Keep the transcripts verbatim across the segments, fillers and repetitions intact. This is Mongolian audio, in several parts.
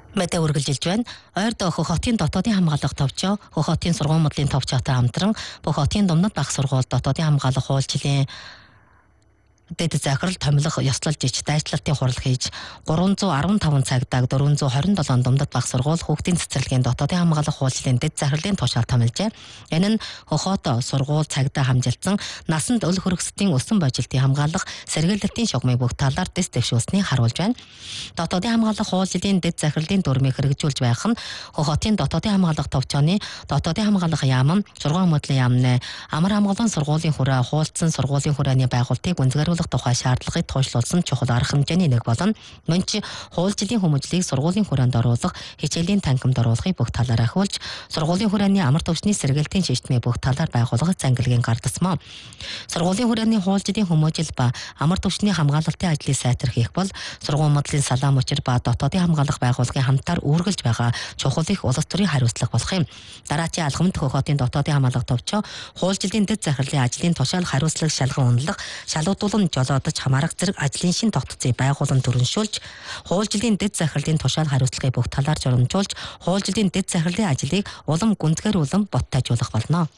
Мэдээ үргэлжилж байна. Ойрд Хөх хотын дотоодын хамгаалах товчоо, Хөх хотын сургууль модлын товчоотой хамтран Хөх хотын Думнад баг сургууль дотоодын хамгаалах хуулчлалын дэд захирал томилох ёслолж ич дайчлалтын хурал хийж гурван зуун арван таван цагдааг дөрвөн зуун хорин долоон Думнад баг сургууль хүүхдийн цэцэрлэгийн дотоодын хамгаалах хуулчлалын дэд захирлын тушаал томилжээ. Энэ нь Хөх хот сургууль цагдаа хамжилсан насанд өл хөрөсдийн өсөн божилтын хамгаалах сэргээлтийн шугамыг бүх талаар дэс дэвшүүлснийг харуулж байна. Дотоодын хамгаалах хуулчлалын дэд захирлын дүрмийг хэрэгжүүлж байх нь Хөх хотын дотоодын хамгаалах товчооны дотоодын хамгаалах яам, сургууль модлын яамны амар хамгаалсан сургуулийн хүрээ хуулцсан сургуулийн хүрээний байгуулалтыг гүнзгийрүүлэх тухай шаардлагыг туушлуулсан чухал арга хэмжээний нэг болон мөн ч хуулчлалын хүмүүжлийг сургуулийн хүрээнд оруулах, хичээлийн танхимд оруулахыг бүх талаар ахиулж, сургуулийн хүрээний амар төвчний сэргээлтийн шийдтмийг бүх талаар байгуулах зангилгийн гардасмаа. Сургуулийн хүрээний хуулчлалын хүмүүжил ба амар төвчний хамгаалалтын ажлыг сайтархах бол сургууль модлын салаа мөчир ба дотоодын хамгаалах байгууллагын хамтаар үргэлж байгаа чухал их улс төрийн хариуцлага болох юм. Дараачийн алхамд Хөх хотын дотоодын хамгаалах товчоо хуулчлалын дэд захирлын ажлын тушаал хариуцлага шалган унлах, шалгуудуулан жолоодож хамаарах зэрэг ажлын шин тогтцыг байгуулан төрөншүүлж, хуулчлалын дэд захирлын тушаал хариуцлагыг бүх талаар журамжуулж, хуулчлалын дэд захирлын ажлыг улам гүнзгийрүүлэн боттойжуулах болно.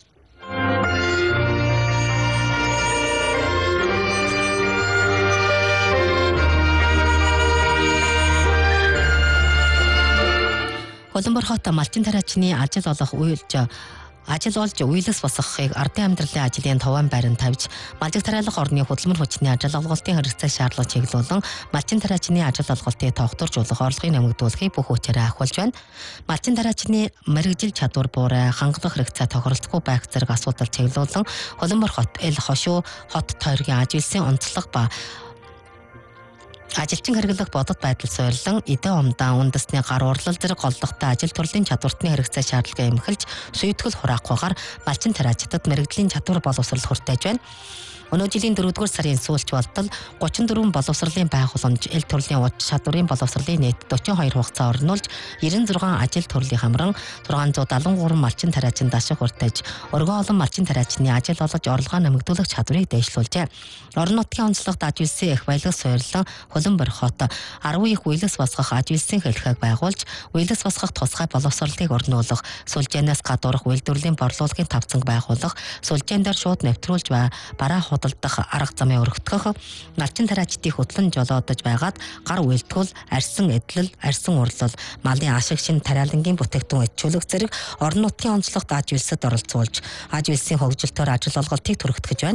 Хөлбөмбөр хот малчин тариачны ажил олох үйлж ажил олж үйлс босгохыг ардын амьдралын ажлын товаан байранд тавьж, малжиг тариалах орны хөдөлмөр хүчний ажил олголтын хэрэгцээг шаардлага чиглүүлэн малчин тариачны ажил олголтыг тогтворжуулах орлогыг нэмэгдүүлэхийг бүх хүчээрээ ахиулж байна. Малчин тариачны мэрэгжил чадвар буурай, хангалах хэрэгцээ тохиролцохгүй байх зэрэг асуудал чиглүүлэн Хөлбөмбөр хот, Эл хошуу, хот тойргийн ажилсын онцлог ба ажилчин хэрэглэх бодит байдал суйрлан эдээ умдаа үндэсний гар урлал зэрэг голлогтой ажил төрлөлийн чадвартны хэрэгцээ шаардлагыг эмхэлж сүйтгэл хураахгүйгээр малчин тариачдад мэрэгжлийн чадвар боловсрол хүртэж байна. Өнөө жилийн дөрөвдүгээр сарын сүүлч болтол гучин дөрвөн боловсролын байгууламж, эл төрлийн уд чадварын боловсролын нийт дөрвөн хоёр хугацаа орнуулж, девяносто зургаан ажил төрлийн хамран зургаан зуун дагалан гурван малчин тариачин дашиг хүртэж, өргөн олон малчин тариачны ажил олж орлогоо нэмэгдүүлэх чадварыг дэвшлүүлжээ. Орон нутгийн онцлогт аж үйлсийн их баялаг суйрлан Хөлбөмбөр хот арван их үйлс босгох аж үйлсийн хэлхэг байгуулж, үйлс босгох тусгай боловсролыг өрнүүлэх, сүлжээнээс гадуурх үйлдвэрлэлийн борлуулалтын тавцанг байгуулах, сүлжээн дээр шууд нэвтрүүлж ба бараа худалдах арга замыг өргөтгөх, малчин тариачдыг хөтлөн жолоодож байгаад гар үйлдгүүл, арьсан эдлэл, арьсан урлал, малын ашиг шин тариалангийн бүтээгдэхүүн эдчүүлэх зэрэг орон нутгийн онцлогт аж үйлсэд оролцуулж, аж үйлсийн хөгжилтөөр ажил олголтыг түргэтгэж байна.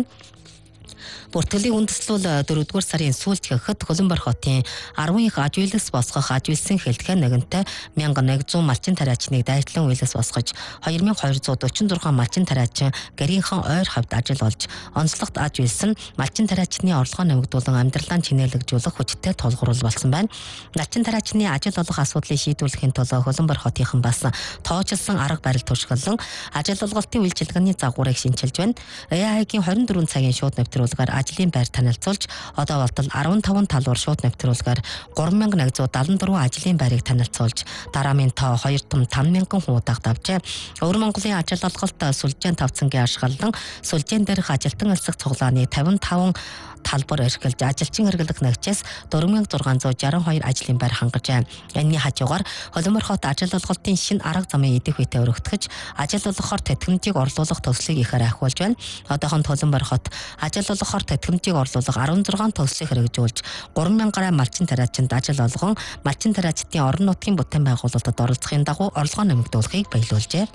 Бүртгэлийн үндэслэл дөрөвдүгээр сарын сүүлч гэхэд Хөлбөмбөр хотын арван их аж үйлс босгох аж үйлсийн хэлтгэн нэгэнтээ мянга нэгдүгээр малчин тариачныг дайтлан үйлс босгож, хоёр мянган хоёр зуун дөрвөн зургаан малчин тариачин гэрийнхэн ойр хавьд ажил олж, онцлогт аж үйлс нь малчин тариачны орлогоо нэмэгдүүлэн амьдралаа чинээлэгжүүлэх хүчтэй тулгуур болсон байна. Малчин тариачны ажил олох асуудлыг шийдвэрлэхийн тулд Хөлбөмбөр хотынхан бас тооцолсон арга барил туршиглан ажил олголтын үйлчилгээний загварыг шинчилж байна. эй ай-гийн хорин дөрвөн цагийн шууд нэвтрүүлгээр ажлын байр танилцуулж, одоо болтол арван таван талуур шууд нэвтрүүлгээр гурван мянган нэгдүгээр дагалан дөрвөн ажлын байрыг танилцуулж, дараамын тоо хоёр том таван мянган хуудах давжээ. Өвөр Монголын ажил олголт сүлжээн тавцангийн ашиглан сүлжээн дээрх ажилтан элсэх цуглааны тавин таван талбар эрхэлж, ажилчин хэрэглэх нэгчээс дөрвөн мянган зургаан зуун шаран хоёр ажлын байр хангажээ. Энэний хажуугаар Хөлбөмбөр хот ажил олголтын шин арга замын эдэх үедээ өргөтгөж, ажил олгохоор тэтгэмжийг орлуулах төслийг ихээр ахиулж байна. Одоохонд Хөлбөмбөр хот ажил олгохоор тэтгэмжийг орлуулах арван зургаан төслийг хэрэгжүүлж, гурван мянган гаруй малчин тариачинд ажил олгон, малчин тариачдын орон нутгийн бүтээн байгуулалтад оролцохын дагуу орлогоо нэмэгдүүлэхийг баялуулжээ.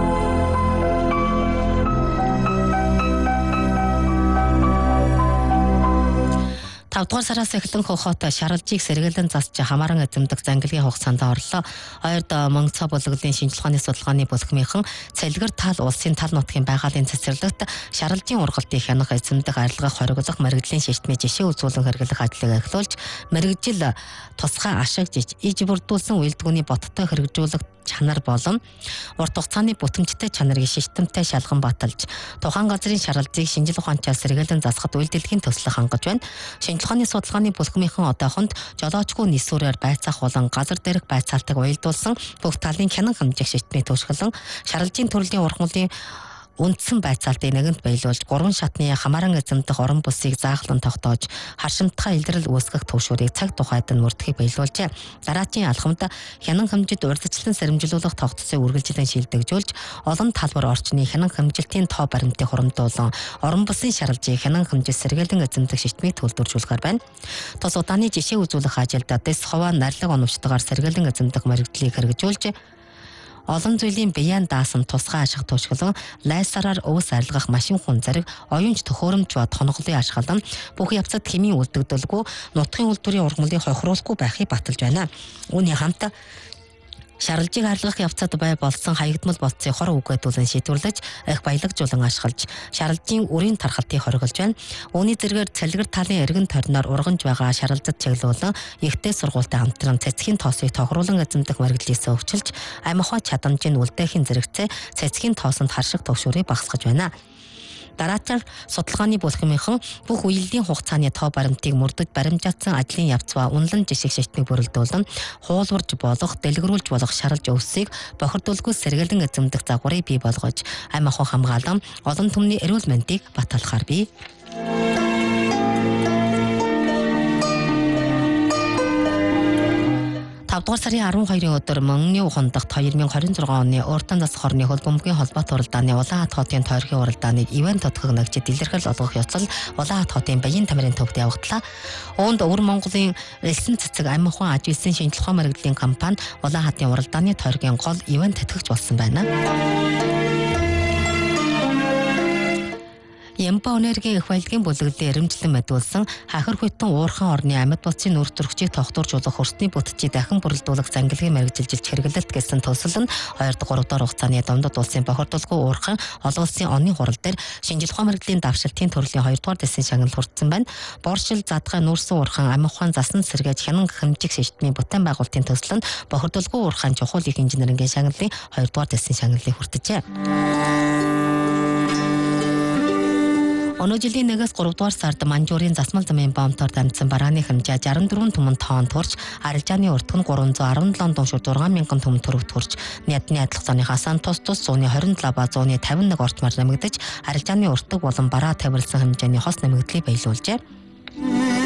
тавдугаар сараас эхлэн Хөх хот шаралжийг сэргээлэн засч хамааран эзэмдэх зангилгийн хугацаанд орлоо. Ойрд мөнгө цаа бүлэглэлийн шинжилгээний судалгааны бүлгмийнхэн цэлгэр тал улсын тал нутгийн байгалийн цэцэрлэгт шаралжийн ургалтыг хянах, эзэмдэх, арилгах, хориглох, мэрэгжлийн шиштмийн жишээ үзүүлэн хэрэглэх ажлыг эхлүүлж, мэрэгжил тусгай ашиглаж, иж бүрдүүлсэн үйлдвэрийн боттой хэрэгжүүлэх чанар болон урт хугацааны бүтэмжтэй чанарыг шиштэмтэй шалган баталж, тухайн газрын шаралжийг шинжил ухаанчаар сэргээлэн засахад үйлдвэрлэлийн төслийг хангаж байна. Шинжилгээний судалгааны бүлгмийнхэн одоохонд жолоочгүй нийсүүрээр байцаах болон газар дээрх байцаалтыг уялдуулсан бүх талын хянан хэмжээх шиштмийг төсгөлөн шаралжийн төрлийн ургамлын үндсэн байцаалтыг нэгэнт баялуулж гурван шатны хамааран эзэмдэх орон бүсийг зааглан тогтоож харшимтгай илрэл үүсгэх төвшөрийг цаг тухайд нь мөрдөхийг баялуулжээ. Дараачийн алхамд хянан хэмжид урьдчилан сэрэмжлүүлэх тогтцыг үргэлжлэн шилдэгжүүлж олон талбар орчны хянан хэмжилтийн тоо баримтыг хурамдуулан орон бүсийн шаргалжийг хянан хэмжиж сэргээлэн эзэмдэх шийтмийг төлөвлөжүүлэхээр байна. Тус удааны жишээ үзүүлэх ажилд дэс ховоо нарлаг оновчтойгоор сэргээлэн эзэмдэх мэргэжлийг хэрэгжүүлж олон зүйлийн биян даасан тусгай ашиг туушглан лайсараар өвс арилгах машин хүн зэрэг оюунч төхөөрөмж ба тоноглолын ашиглан бүх явцад хэмийн үлдэгдэлгүй нутгийн үйлдвэрийн ургамлыг хохируулахгүй байхыг баталж байна. Үүний хамт шаргалжийг арилгах явцад бай болсон хаягдмал болцыг хор үгээдүүлэн шийдвэрлэж их баялагжуулан ашиглаж шаргалжийн үрийн тархалтыг хориглож байна. Үүний зэргээр цэлгэр талын эргэн тойрноор урганж байгаа шаргалзад чиглүүлэн ихтэй сургуультай хамтран цэцгийн тоосыг тохируулан эзэмдэх мэргэжлээсээ өвчилж амь ахуй чадамжийн үлдээхийн зэрэгцээ цэцгийн тоосонд харших төвшөрийг багасгаж байна. Дараачаар судалгааны бүлхэмийнхэн бүх үеийн хугацааны тоо баримтыг мөрдөж баримжаатсан ажлын явц ба үнэлэн жишг шийтмийг бүрэлдүүлэн хуулбарж болох, дэлгэрүүлж болох шаралж өвсийг бохирдуулгүй сэргээлэн эзэмдэх загварыг бий болгож амь ахуй хамгаалан олон түмний эрүүл мэндийг баталахаар бий. тавдугаар сарын арван хоёрын өдөр Мөнхний ухаан дахь две тысячи двадцать шесть оны Уртан засаг хорны хөл бөмбөгийн холбоот уралдааны Улаан хот хотын тойргийн уралдааныг ивент тодхог нэгжид илэрхийл олгох явцал Улаан хот хотын баян тамирын төвд явагдлаа. Үүнд Өвөр Монголын элсэн цэцэг амь ахуйн аж үйлсийн шинжилгээ ухаан мэргэжлийн компани Улаан хотын уралдааны тойргийн гол ивент тэтгэгч болсон байна. Ямпа энергийн их баялагын бүлэглэлээр эрэмжлэн мэдүүлсэн хахир хүйтэн уурхан орны амьд болцын үр төрөгчийг тогтворжуулах хөрсний бүтчийг дахин бүрэлдүүлэх зангилгын мэргэжилж хэрэглэлт гэсэн төсөл нь хоёр дахь гурав дахь хугацааны Домдод улсын бохирдуулгүй уурхан олон улсын оны хурал дээр шинжилгээ ухаан мэргэжлийн давшилтын төрлийн хоёр дахь дэсийн шагнал хүртсэн байна. Боршил задгай нүүрсэн уурхан амь ухаан засан сэргээж хянан хэмжих шийтмийн бүтээн байгуулалтын төсөл нь бохирдуулгүй уурхан чухал их инженерингийн шагналын хоёр дахь дэсийн шагналыг хүртэжээ. Өнөө жилийн нэгээс гурав дугаар сард Манжуурын засмал замын бомтоор дамжсан барааны хэмжээ шестьдесят четыре түмэн тонн төрж, арилжааны урт нь тhree hundred seventy-seven дуушуур six мянган түмэн төгрөг төрж, нийтний адилх цааныхаас нь тус тус one twenty-seven ба one fifty-one ортмоор нэмэгдэж, арилжааны уртг болон бараа тавирлсан хэмжээний хос нэмэгдлийг баялуулжээ.